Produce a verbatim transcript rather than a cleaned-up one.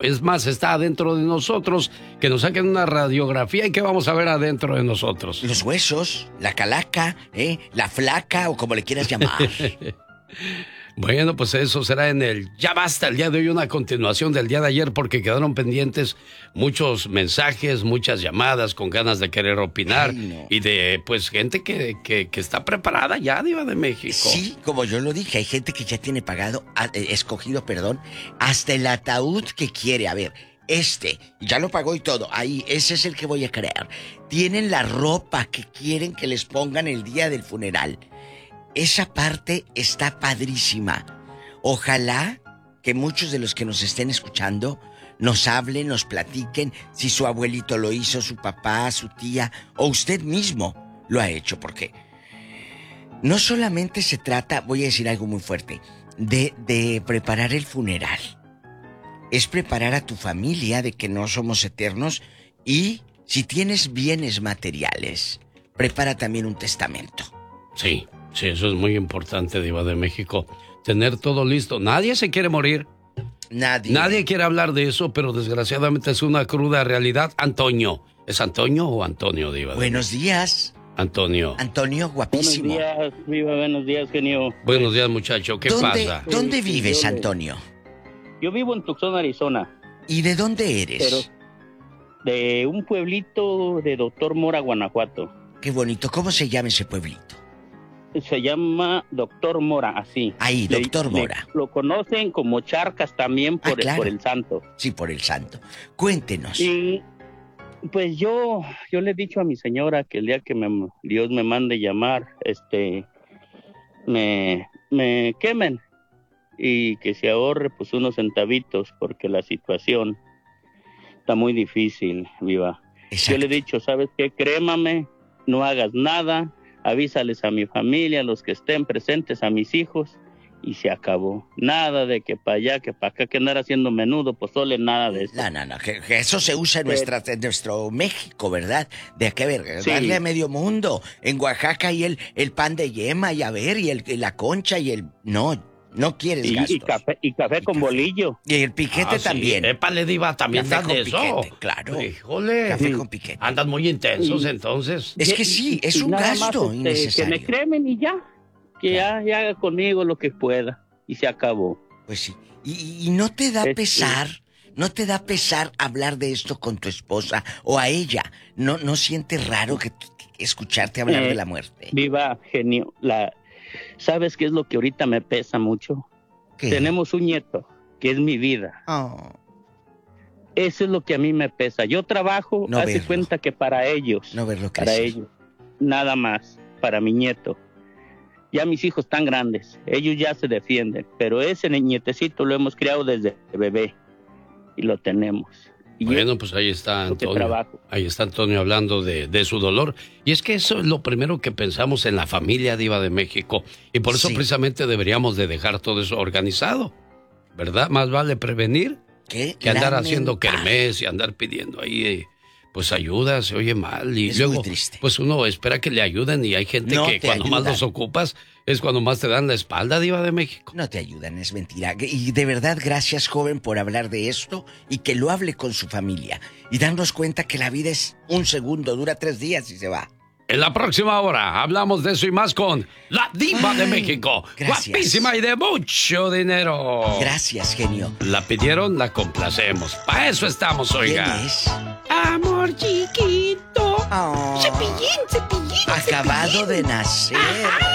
Es más, está adentro de nosotros. Que nos saquen una radiografía y ¿qué vamos a ver adentro de nosotros? Los huesos, la calaca, ¿eh? La flaca o como le quieras llamar. Bueno, pues eso será en el Ya Basta el día de hoy, una continuación del día de ayer, porque quedaron pendientes muchos mensajes, muchas llamadas con ganas de querer opinar. Ay, no. Y de, pues, gente que, que, que está preparada ya, Diva de México. Sí, como yo lo dije, hay gente que ya tiene pagado, eh, escogido, perdón, hasta el ataúd que quiere. A ver, este, ya lo pagó y todo, ahí, ese es el que voy a creer. Tienen la ropa que quieren que les pongan el día del funeral. Esa parte está padrísima. Ojalá que muchos de los que nos estén escuchando nos hablen, nos platiquen si su abuelito lo hizo, su papá, su tía o usted mismo lo ha hecho. Porque no solamente se trata, voy a decir algo muy fuerte, de, de preparar el funeral. Es preparar a tu familia de que no somos eternos y si tienes bienes materiales, prepara también un testamento. Sí. Sí, eso es muy importante, Diva de México. Tener todo listo. Nadie se quiere morir. Nadie. Nadie quiere hablar de eso, pero desgraciadamente es una cruda realidad. Antonio. ¿Es Antonio o Antonio, Diva? Buenos días. Antonio. Antonio, guapísimo. Buenos días, Viva. Buenos días, genio. Buenos días, muchacho. ¿Qué ¿Dónde, pasa? ¿Dónde vives, Antonio? Yo vivo en Tucson, Arizona. ¿Y de dónde eres? Pero de un pueblito de Doctor Mora, Guanajuato. Qué bonito. ¿Cómo se llama ese pueblito? Se llama Doctor Mora, así. Ahí, Doctor le, Mora. Le, lo conocen como Charcas también por, ah, claro. por el santo. Sí, por el santo. Cuéntenos. Y pues yo, yo le he dicho a mi señora que el día que me, Dios me mande llamar, este, me, me quemen y que se ahorre pues unos centavitos porque la situación está muy difícil, Viva. Exacto. Yo le he dicho, ¿sabes qué? Crémame, no hagas nada. Avísales a mi familia, a los que estén presentes, a mis hijos, y se acabó. Nada de que para allá, que para acá, que andar haciendo menudo, pozole, nada de eso. No, no, no, que, que eso se usa en, nuestra, en nuestro México, ¿verdad? De qué ver, sí. Darle a medio mundo. En Oaxaca hay el, el pan de yema, y a ver, y, el, y la concha, y el... No, no quieres y, gastos. Y café, y café y con café. bolillo. Y el piquete ah, también. Sí. Épale, Diva, también dan de eso. Piquete, claro. Híjole. Café con piquete. Andan muy intensos, y, entonces. Es que sí, es un gasto más, innecesario. Que me cremen y ya. Que claro. ya, ya haga conmigo lo que pueda. Y se acabó. Pues sí. Y, y no te da es, pesar, sí. no te da pesar hablar de esto con tu esposa o a ella. No, no sientes raro que, que escucharte hablar eh, de la muerte. Viva, genio. La... ¿Sabes qué es lo que ahorita me pesa mucho? ¿Qué? Tenemos un nieto, que es mi vida. Oh. Eso es lo que a mí me pesa. Yo trabajo, no hace verlo. cuenta que para ellos. No verlo Para crecer. ellos. Nada más, para mi nieto. Ya mis hijos están grandes, ellos ya se defienden, pero ese nietecito lo hemos criado desde bebé y lo tenemos. Y bueno, pues ahí está Antonio. Ahí está Antonio hablando de, de su dolor. Y es que eso es lo primero que pensamos en la familia, Diva de México. Y por eso sí. precisamente deberíamos de dejar todo eso organizado, ¿verdad? Más vale prevenir ¿Qué? que andar Lamentar. haciendo kermés y andar pidiendo ahí, pues ayuda, se oye mal. Y es luego, muy triste. Pues uno espera que le ayuden y hay gente no que cuando ayudan. más los ocupas es cuando más te dan la espalda, Diva de México. No te ayudan, es mentira. Y de verdad, gracias, joven, por hablar de esto y que lo hable con su familia. Y darnos cuenta que la vida es un segundo, dura tres días y se va. En la próxima hora hablamos de eso y más con la Diva Ay, de México. Gracias. Guapísima y de mucho dinero. Gracias, genio. La pidieron, la complacemos. Para eso estamos, oiga. ¿Quién es? Amor chiquito. Oh. Cepillín, cepillín. Acabado cepillín. de nacer. Ajá.